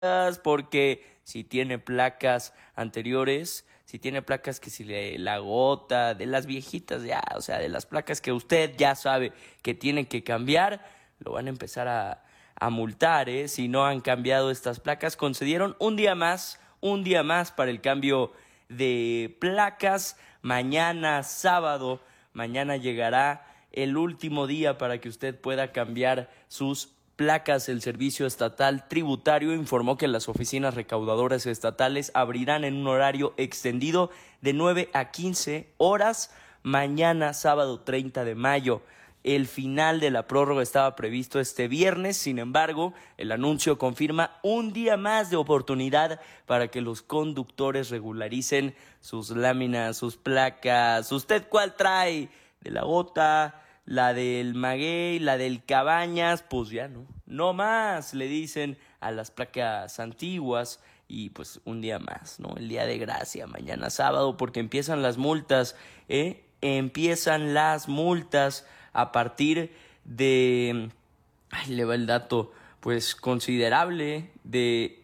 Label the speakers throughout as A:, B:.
A: porque si tiene placas anteriores, si tiene placas que si la gota, de las viejitas ya, o sea, de las placas que usted ya sabe que tiene que cambiar, lo van a empezar a multar, ¿eh? Si no han cambiado estas placas, concedieron un día más para el cambio de placas. Mañana, sábado, mañana llegará el último día para que usted pueda cambiar sus placas. El Servicio Estatal Tributario informó que las oficinas recaudadoras estatales abrirán en un horario extendido de 9 a 15 horas mañana, sábado 30 de mayo. El final de la prórroga estaba previsto este viernes, sin embargo, el anuncio confirma un día más de oportunidad para que los conductores regularicen sus láminas, sus placas. ¿Usted cuál trae? ¿De la gota? ¿La del maguey? ¿La del Cabañas? Pues ya no más, le dicen a las placas antiguas. Y pues un día más, ¿no? El día de gracia, mañana sábado, porque empiezan las multas, empiezan las multas a partir de, le va el dato, pues considerable, de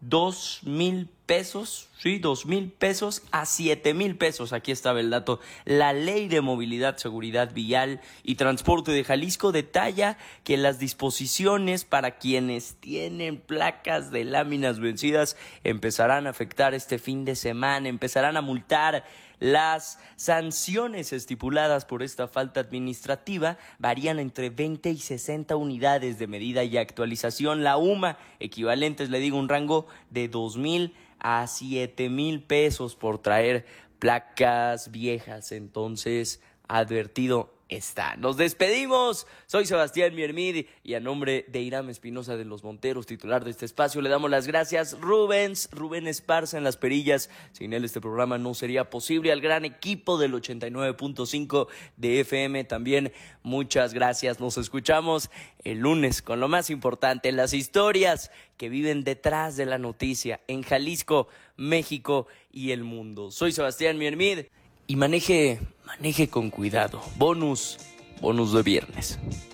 A: 2,000 pesos, sí, 2,000 pesos a 7,000 pesos. Aquí estaba el dato. La Ley de Movilidad, Seguridad Vial y Transporte de Jalisco detalla que las disposiciones para quienes tienen placas de láminas vencidas empezarán a afectar este fin de semana, empezarán a multar. Las sanciones estipuladas por esta falta administrativa varían entre 20 y 60 unidades de medida y actualización. La UMA, equivalentes, le digo, un rango de 2,000 a 7,000 pesos por traer placas viejas. Entonces, advertido está. Nos despedimos. Soy Sebastián Miermid y a nombre de Irán Espinosa de los Monteros, titular de este espacio, le damos las gracias. Rubén Esparza en las perillas. Sin él este programa no sería posible. Al gran equipo del 89.5 de FM también muchas gracias. Nos escuchamos el lunes con lo más importante, las historias que viven detrás de la noticia en Jalisco, México y el mundo. Soy Sebastián Miermid. Y maneje con cuidado. Bonus de viernes.